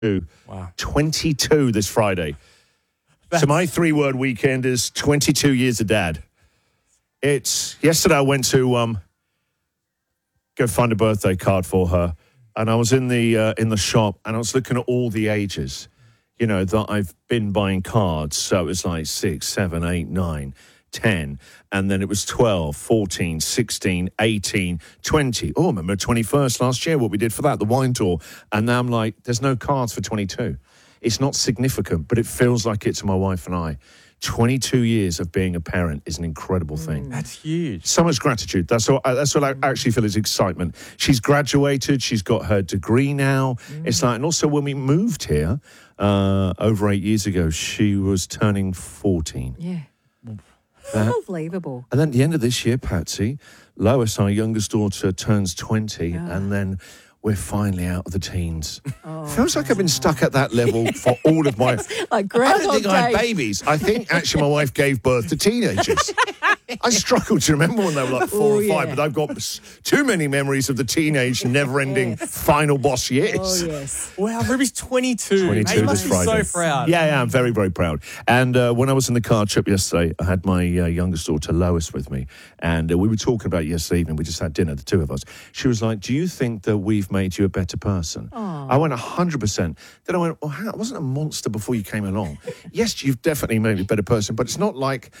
Wow. 22 this Friday. So my 3-word weekend is 22 years of dad. Yesterday I went to go find a birthday card for her, and I was in the shop, and I was looking at all the ages, that I've been buying cards. So it was like 6, 7, 8, 9, 10, and then it was 12, 14, 16, 18, 20. Oh, I remember 21st last year, what we did for that, the wine tour. And now I'm like, there's no cards for 22. It's not significant, but it feels like it to my wife and I. 22 years of being a parent is an incredible thing. That's huge. So much gratitude. That's what I actually feel is excitement. She's graduated. She's got her degree now. It's like, and also when we moved here over 8 years ago, she was turning 14. Yeah. Unbelievable. And then at the end of this year, Patsy, Lois, our youngest daughter, turns 20, and then we're finally out of the teens. Feels like I've been stuck at that level for all of my... Like I don't think I had Day. babies. I think actually my wife gave birth to teenagers. I struggle to remember when they were like 4 or 5, but I've got too many memories of the teenage, never-ending final boss years. Oh, yes. Wow, Ruby's 22. 22 You must this be Friday. so proud. Yeah, I'm very, very proud. And when I was in the car trip yesterday, I had my youngest daughter, Lois, with me. And we were talking about it yesterday evening. We just had dinner, the two of us. She was like, do you think that we've made you a better person? I went 100%. Then I went, well, I wasn't a monster before you came along. Yes, you've definitely made me a better person, but it's not like...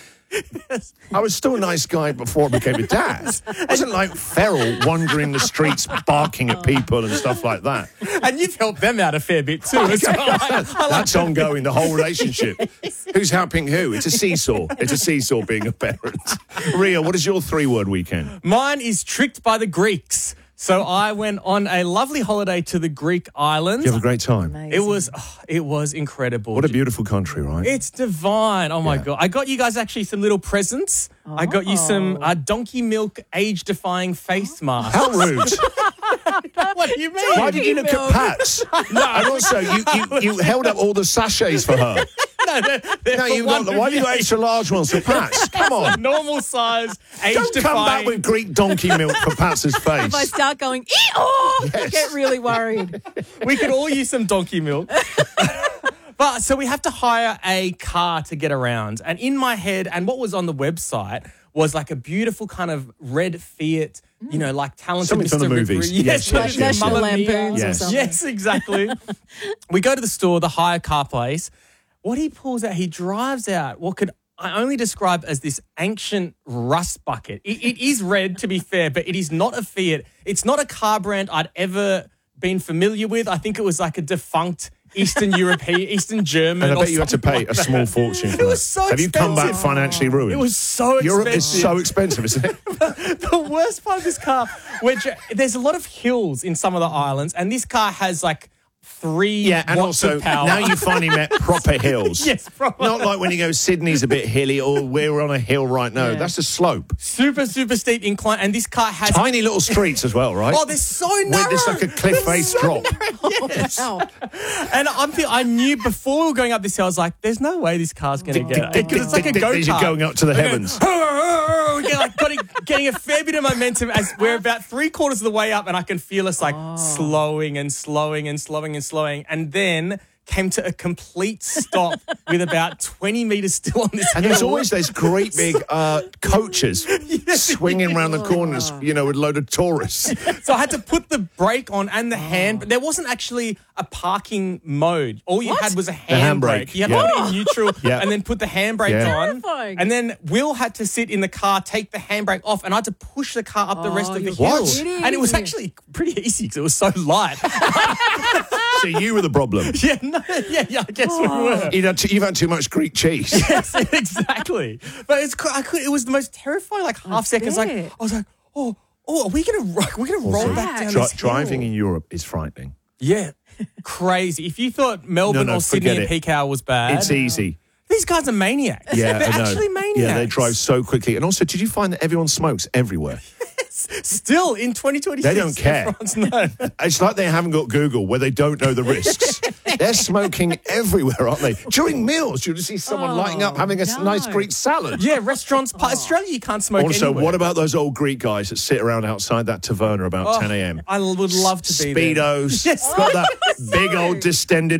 I was still a nice guy before I became a dad. I wasn't like feral, wandering the streets, barking at people and stuff like that. And you've helped them out a fair bit too as well. That's ongoing, the whole relationship. Who's helping who? It's a seesaw. It's a seesaw being a parent. Ria, what is your 3-word weekend? Mine is Tricked by the Greeks. So I went on a lovely holiday to the Greek islands. You have a great time. Amazing. It was incredible. What a beautiful country, right? It's divine. Oh, my God. I got you guys actually some little presents. I got you some donkey milk age-defying face masks. How rude. What do you mean? Why did you look at Pat's? No. And also, you held up all the sachets for her. No, you got why do you got extra large ones for Pat's? Come on. Normal size, Don't age-defying. come back with Greek donkey milk for Pat's If I face. start going, I get really worried. We could all use some donkey milk. But so we have to hire a car to get around. And in my head, and what was on the website was like a beautiful kind of red Fiat, like talented Something Mr. from the movies. Ribery. Yes, Like National Mamma Mia. Lampoons or Yes. something. Yes, exactly. We go to the store, the hire car place. What he pulls out, he drives out what could I only describe as this ancient rust bucket. It is red, to be fair, but it is not a Fiat. It's not a car brand I'd ever been familiar with. I think it was like a defunct Eastern European, Eastern German. And I or bet you had to something pay like a that. small fortune for that. It was so Have you come back expensive. financially ruined? It was so expensive. Europe is so expensive, isn't it? The worst part of this car, which there's a lot of hills in some of the islands, and this car has like 3 And watts also, of power. now you finally met proper hills. Yes, proper. Not like when you go, Sydney's a bit hilly, or we're on a hill right now. Yeah. That's a slope. super steep incline, and this car has Tiny little streets as well, right? Oh, they're so narrow. It's like a cliff face drop. Yes. Wow. And I knew before we were going up this hill, I was like, there's no way this car's going to get it. Because it's like a go-kart. As you're going up to the heavens. Getting a fair bit of momentum as we're about 3/4 of the way up, and I can feel us like slowing and slowing and slowing and slowing. And then came to a complete stop with about 20 metres still on this And hill. there's always those great big coaches swinging around the corners, with a load of tourists. So I had to put the brake on and the hand, but there wasn't actually a parking mode. All you had was a handbrake. handbrake, You had to put it in neutral and then put the handbrake on. Terrifying. And then Will had to sit in the car, take the handbrake off, and I had to push the car up the rest of the you're hill. kidding. And it was actually pretty easy because it was so light. So you were the problem. I guess we were. You've had too much Greek cheese. Yes, exactly. But it was the most terrifying, like half seconds. Like bet. I was like, are we gonna roll back down this hill? Driving in Europe is frightening. Yeah, crazy. If you thought Melbourne No, or Sydney forget at it. peak hour was bad, It's easy. these guys are maniacs. Yeah, They're I know. actually maniacs. Yeah, they drive so quickly. And also, did you find that everyone smokes everywhere? Still in 2026. They don't care. everyone's known. It's like they haven't got Google where they don't know the risks. They're smoking everywhere, aren't they? During meals, you'll see someone lighting up having a nice Greek salad. Yeah, restaurants. Australia, you can't smoke Also, anywhere. what about those old Greek guys that sit around outside that taverna about 10 a.m.? I would love to be there. Speedos. Yes. Got that big old distended